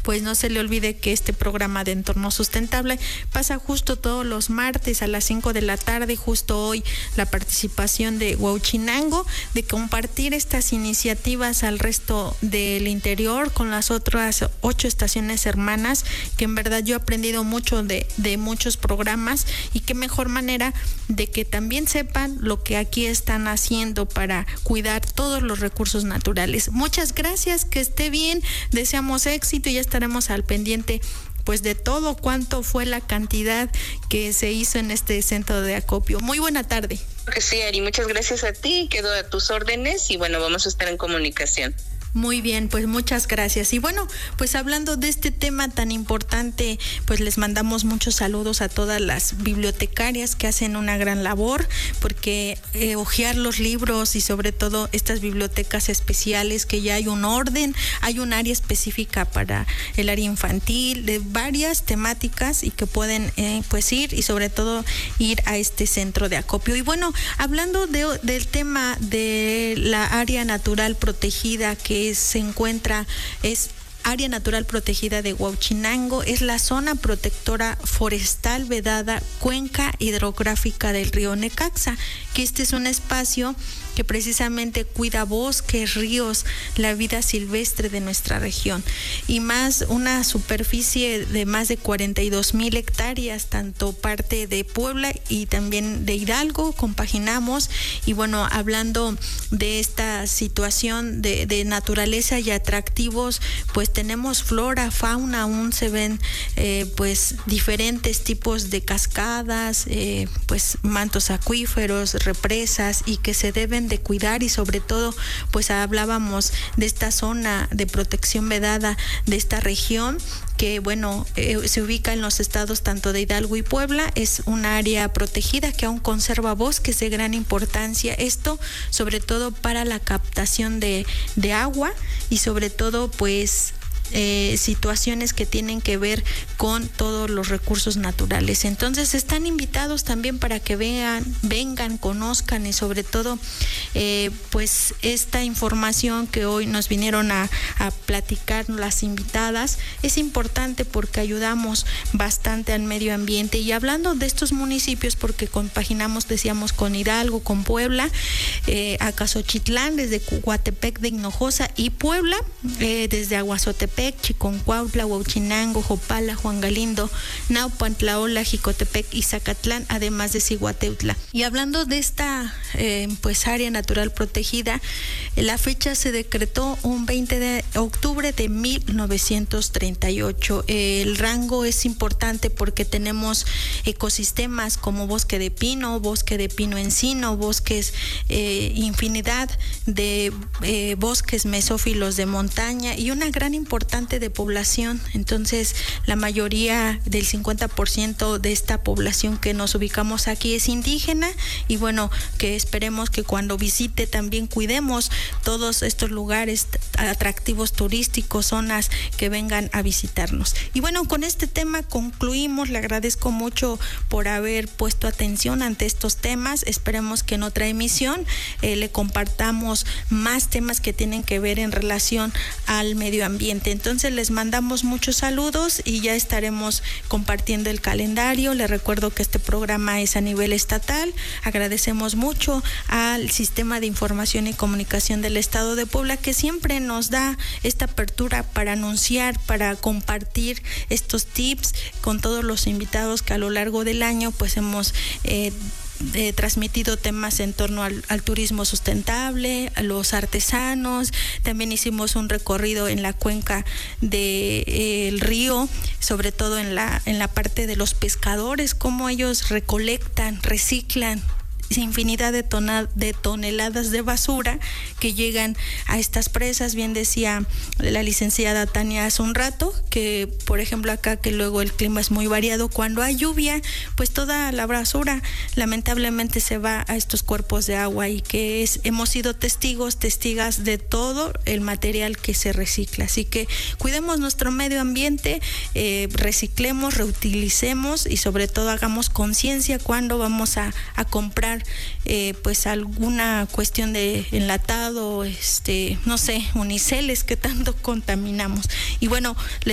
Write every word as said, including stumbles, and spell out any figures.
pues no se le olvide que este programa de Entorno Sustentable pasa justo todos los martes a las cinco de la tarde, justo hoy la participación de Huauchinango, de compartir estas iniciativas al resto del interior con las otras ocho estaciones hermanas, que en verdad yo he aprendido mucho de, de muchos programas, y qué mejor manera de que también sepan lo que aquí están haciendo para cuidar todos los recursos naturales. Muchas gracias, que esté bien, deseamos éxito y ya estaremos al pendiente pues de todo cuánto fue la cantidad que se hizo en este centro de acopio. Muy buena tarde. Sí, Ari, muchas gracias a ti, quedo a tus órdenes y bueno, vamos a estar en comunicación. Muy bien, pues muchas gracias. Y bueno, pues hablando de este tema tan importante, pues les mandamos muchos saludos a todas las bibliotecarias que hacen una gran labor, porque eh, hojear los libros y sobre todo estas bibliotecas especiales, que ya hay un orden, hay un área específica para el área infantil, de varias temáticas, y que pueden eh, pues ir y sobre todo ir a este centro de acopio. Y bueno, hablando de, del tema de la área natural protegida que se encuentra, es Área Natural Protegida de Huauchinango, es la zona protectora forestal vedada cuenca hidrográfica del río Necaxa, que este es un espacio que precisamente cuida bosques, ríos, la vida silvestre de nuestra región, y más una superficie de más de cuarenta y dos mil hectáreas, tanto parte de Puebla y también de Hidalgo, compaginamos. Y bueno, hablando de esta situación de, de naturaleza y atractivos, pues tenemos flora, fauna, aún se ven eh, pues diferentes tipos de cascadas, eh, pues mantos acuíferos, represas, y que se deben de cuidar. Y sobre todo pues hablábamos de esta zona de protección vedada de esta región, que bueno, eh, se ubica en los estados tanto de Hidalgo y Puebla. Es un área protegida que aún conserva bosques de gran importancia, esto sobre todo para la captación de, de agua, y sobre todo pues Eh, situaciones que tienen que ver con todos los recursos naturales. Entonces están invitados también para que vean, vengan, conozcan, y sobre todo eh, pues esta información que hoy nos vinieron a, a platicar las invitadas es importante, porque ayudamos bastante al medio ambiente. Y hablando de estos municipios, porque compaginamos, decíamos, con Hidalgo, con Puebla, eh, Acasochitlán desde Coatepec de Hinojosa, y Puebla eh, desde Aguazotepec, Chiconcuautla, Huauchinango, Jopala, Juan Galindo, Naupan, Tlaola, Jicotepec y Zacatlán, además de Cihuateutla. Y hablando de esta eh, pues área natural protegida, la fecha se decretó un veinte de octubre de mil novecientos treinta y ocho. Eh, el rango es importante porque tenemos ecosistemas como bosque de pino, bosque de pino encino, bosques, eh, infinidad de eh, bosques mesófilos de montaña, y una gran importancia de población. Entonces la mayoría del cincuenta por ciento de esta población que nos ubicamos aquí es indígena, y bueno, que esperemos que cuando visite también cuidemos todos estos lugares atractivos turísticos, zonas que vengan a visitarnos. Y bueno, con este tema concluimos. Le agradezco mucho por haber puesto atención ante estos temas. Esperemos que en otra emisión eh, le compartamos más temas que tienen que ver en relación al medio ambiente. Entonces les mandamos muchos saludos y ya estaremos compartiendo el calendario. Les recuerdo que este programa es a nivel estatal. Agradecemos mucho al Sistema de Información y Comunicación del Estado de Puebla, que siempre nos da esta apertura para anunciar, para compartir estos tips con todos los invitados que a lo largo del año pues hemos eh, Eh, transmitido temas en torno al, al turismo sustentable, a los artesanos. También hicimos un recorrido en la cuenca del eh, río, sobre todo en la, en la parte de los pescadores, cómo ellos recolectan, reciclan infinidad de, tona, de toneladas de basura que llegan a estas presas. Bien decía la licenciada Tania hace un rato que, por ejemplo, acá que luego el clima es muy variado, cuando hay lluvia, pues toda la basura lamentablemente se va a estos cuerpos de agua, y que es, hemos sido testigos, testigas de todo el material que se recicla. Así que cuidemos nuestro medio ambiente, eh, reciclemos, reutilicemos, y sobre todo hagamos conciencia cuando vamos a, a comprar Eh, pues alguna cuestión de enlatado, este, no sé, uniceles que tanto contaminamos. Y bueno, les